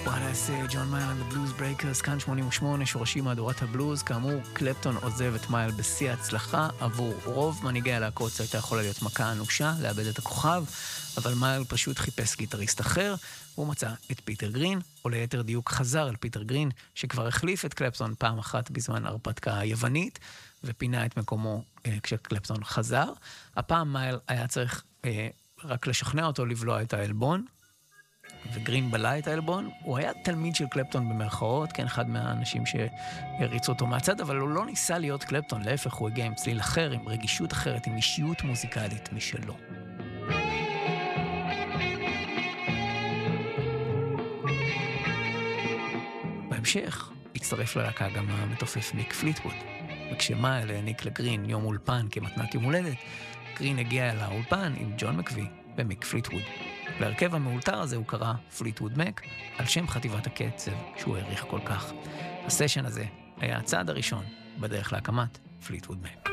ג'ון מייל and the Blues Breakers, כאן 88, שורשים מהדורת הבלוז. כאמור, קלפטון עוזב את מייל בשיא ההצלחה. עבור רוב מנהיגי הלהקות זו הייתה יכולה להיות מכה אנושה, לאבד את הכוכב, אבל מייל פשוט חיפש גיטריסט אחר, והוא מצא את פיטר גרין, או ליתר דיוק חזר אל פיטר גרין, שכבר החליף את קלפטון פעם אחת בזמן הרפתקה היוונית, ופינה את מקומו כשקלפטון חזר. הפעם מייל היה צריך רק לשכנע אותו לבלוע את העלבון, וגרין בלע את האלבון. הוא היה תלמיד של קלפטון במרכאות, כן, אחד מהאנשים שהריצו אותו מהצד, אבל הוא לא ניסה להיות קלפטון, להפך, הוא הגיע עם צליל אחר, עם רגישות אחרת, עם אישיות מוזיקלית משלו. בהמשך הצטרף ללהקה גם המתופף מיק פליטווד, וכשמייל העניק לגרין יום אולפן כמתנת יום הולדת, גרין הגיע אל האולפן עם ג'ון מקווי ומיק פליטווד. להרכב המאולתר הזה הוא קרא פליטווד מק, על שם חטיבת הקצב שהוא העריך כל כך. הסשן הזה היה הצעד הראשון בדרך להקמת פליטווד מק.